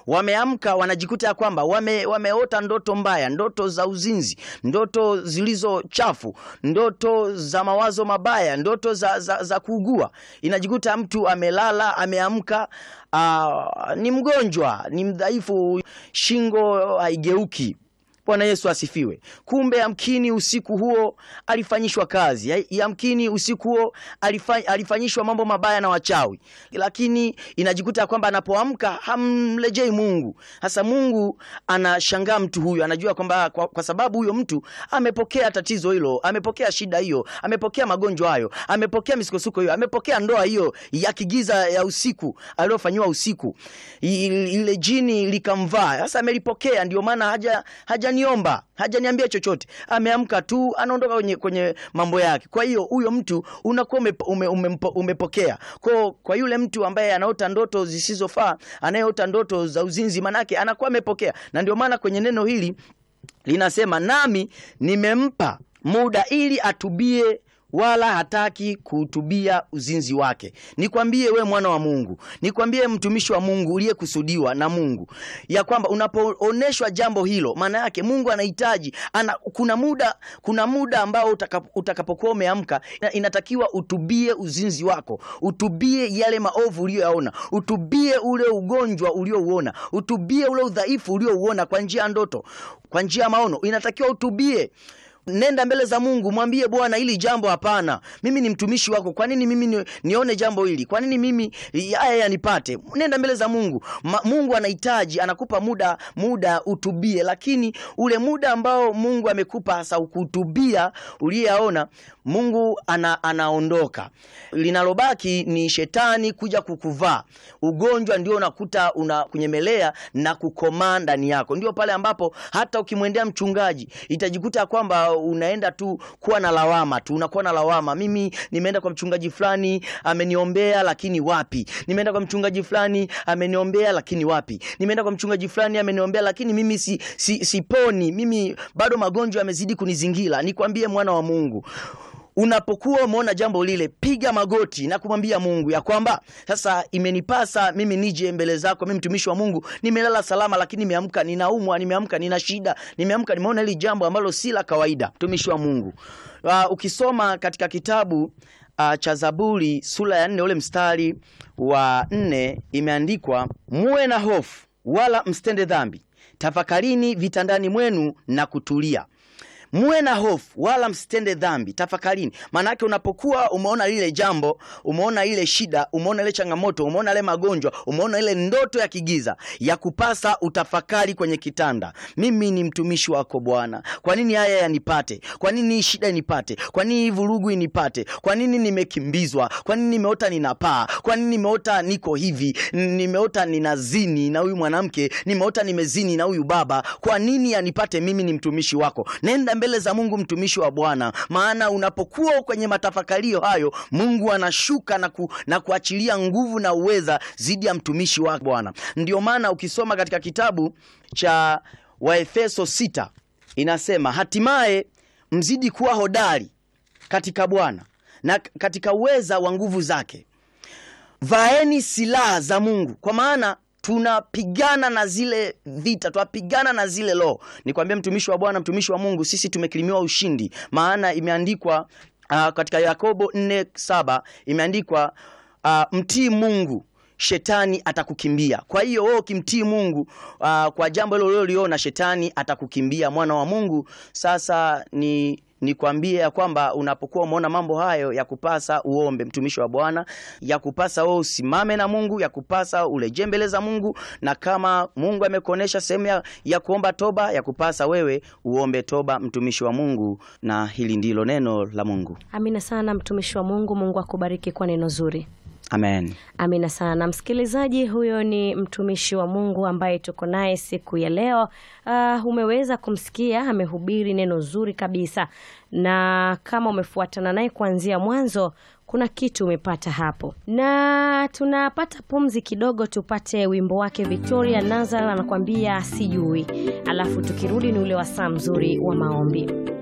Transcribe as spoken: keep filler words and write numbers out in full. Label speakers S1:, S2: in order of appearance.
S1: wameamka wanajikuta ya kwamba wame, wameota ndoto mbaya, ndoto za uzinzi, ndoto zilizo chafu, ndoto za mawazo mabaya, ndoto za, za, za kuugua. Inajikuta mtu amelala, ameamka uh, ni mgonjwa, ni mdhaifu, shingo haigeuki. Bwana Yesu asifiwe. Kumbe yamkini usiku huo alifanyishwa kazi, yamkini usiku huo alifanyishwa mambo mabaya na wachawi, lakini inajikuta kwamba anapoamka hamrejei Mungu. Hasa Mungu anashangaa mtu huyo, anajua kwamba kwa, kwa sababu huyo mtu amepokea tatizo hilo, amepokea shida hiyo, amepokea magonjwa hayo, amepokea misukosuko hiyo, amepokea ndoa hiyo ya kigiza ya usiku aliyofanywa usiku, ile jini likamvaa. Sasa amelipokea, ndio maana haja haja niomba, hajaniambia chochote, ameamka tu anaondoka kwenye, kwenye mambo yake. Kwa hiyo huyo mtu unakuwa ume, ume, umepokea. Kwa kwa yule mtu ambaye anaota ndoto zisizofaa, anayeota ndoto za uzinzi, manake anakuwa amepokea. Na ndio maana kwenye neno hili linasema nami nimempa muda ili atubie, wala hataki kutubia uzinzi wake. Nikwambie we mwana wa Mungu, nikwambie mtumishi wa Mungu uliyekusudiwa na Mungu, ya kwamba unapooneshwa jambo hilo, maana yake Mungu anahitaji ana, kuna muda kuna muda ambao utakapokuwa umeamka inatakiwa utubie uzinzi wako, utubie yale maovu uliyoyaona, utubie ule ugonjwa uliouona, utubie ule udhaifu uliouona kwa njia ya ndoto, kwa njia ya maono. Inatakiwa utubie. Nenda mbele za Mungu, mwambie Bwana, hili jambo hapana. Mimi ni mtumishi wako. Kwa nini mimi ni, nione jambo hili? Kwa nini mimi haya yanipate? Nenda mbele za Mungu. Ma, Mungu anahitaji, anakupa muda muda utubie, lakini ule muda ambao Mungu amekupa hasa ukutubia uliyeona, Mungu ana, anaondoka. Linalobaki ni shetani kuja kukuvaa. Ugonjwa ndio unakuta unakunyemelea na kukomaa ndani yako. Ndio pale ambapo hata ukimwendea mchungaji itajikuta kwamba unaenda tu kuwa na lawama tu, unakuwa na lawama. Mimi nimeenda kwa mchungaji fulani ameniombea lakini wapi? Nimeenda kwa mchungaji fulani ameniombea lakini wapi? Nimeenda kwa mchungaji fulani ameniombea lakini mimi si, si siponi. Mimi bado magonjwa yamezidi kunizingira. Nikwambie mwana wa Mungu, unapokuwa umeona jambo lile, piga magoti na kumwambia Mungu ya kwamba sasa imenipasa mimi nije mbele zako. Mimi mtumishi wa Mungu, nimelala salama lakini nimeamka ninaumwa, nimeamka nina shida, nimeamka nimeona hili jambo ambalo si la kawaida. Mtumishi wa Mungu, uh, ukisoma katika kitabu uh, cha Zaburi sura ya nne ule mstari wa nne, imeandikwa muwe na hofu wala msitende dhambi, tafakarini vitandani mwenu na kutulia. Muwe na hofu wala msitende dhambi, tafakarini. Maana yake unapokuwa umeona lile jambo, umeona ile shida, umeona ile changamoto, umeona ile magonjwa, umeona ile ndoto ya kigiza, ya kupasa utafakari kwenye kitanda. Mimi ni mtumishi wako Bwana. Kwa nini haya yanipate? Kwa nini shida inipate? Kwa nini vurugu inipate? Kwa nini nimekimbizwa? Kwa nini nimeota ninapaa? Kwa nini nimeota niko hivi? Nimeota ninazini na huyu mwanamke, nimeota nimezini na huyu baba. Kwa nini yanipate? Mimi ni mtumishi wako. Nenda mbele za Mungu, mtumishi wa Bwana, maana unapokuwa kwenye matafakario hayo, Mungu anashuka na, ku, na kuachilia nguvu na uweza zidi ya mtumishi wa Bwana. Ndio maana ukisoma katika kitabu cha Waefeso sita inasema hatimaye mzidi kuwa hodari katika Bwana na katika uweza wa nguvu zake. Vaeni silaha za Mungu, kwa maana tunapigana na zile vita, tunapigana na zile roho. Nikwambia mtumishi wa Bwana, mtumishi wa Mungu, sisi tumekilimiwa ushindi. Maana imeandikwa uh, katika Yakobo nne saba imeandikwa uh, mtii Mungu shetani atakukimbia. Kwa hiyo wewe ukimtii Mungu uh, kwa jambo hilo uliloliona, shetani atakukimbia. Mwana wa Mungu, sasa ni nikwambie ya kwamba unapokuwa umeona mambo hayo, ya kupasa uombe, mtumishi wa Bwana, ya kupasa wewe usimame na Mungu, ya kupasa uleje mbele za Mungu, na kama Mungu amekuonesha sehemu ya, ya kuomba toba, ya kupasa wewe uombe toba, mtumishi wa Mungu. Na hili ndilo neno la Mungu.
S2: Amina sana mtumishi wa Mungu. Mungu akubariki kwa neno zuri.
S1: Amen.
S2: Amina sana. Msikilizaji, huyo ni mtumishi wa Mungu ambaye tuko naye siku ya leo. Uh, umeweza kumsikia, amehubiri neno zuri kabisa. Na kama umefuatana naye kuanzia mwanzo, kuna kitu umepata hapo. Na tunapata pumzi kidogo, tupate wimbo wake Victoria Nazar anakuambia sijui. Alafu tukirudi ni ule wasaa mzuri wa maombi.